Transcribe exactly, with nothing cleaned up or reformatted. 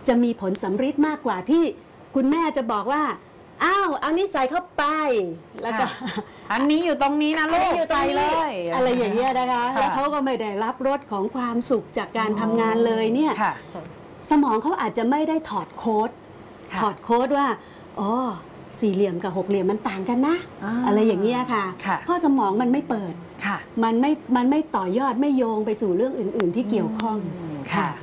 จะมีผลสำฤทธิ์มากกว่าที่คุณแม่จะบอกว่าอ้าวเอานี่ใส่เข้าไปแล้วก็อันนี้อยู่ตรงนี้นะลูกใส่เลยอะไรอย่างเงี้ยนะคะแล้วเขาก็ไม่ได้รับรสของความสุขจากการทำงานเลยเนี่ยสมองเขาอาจจะไม่ได้ถอดโค้ดถอดโค้ดว่าอ๋อสี่เหลี่ยมกับหกเหลี่ยมมันต่างกันนะ อ, อะไรอย่างเงี้ยค่ะเพราะสมองมันไม่เปิดมันไม่มันไม่ต่อยอดไม่โยงไปสู่เรื่องอื่นๆที่เกี่ยวข้องค่ะ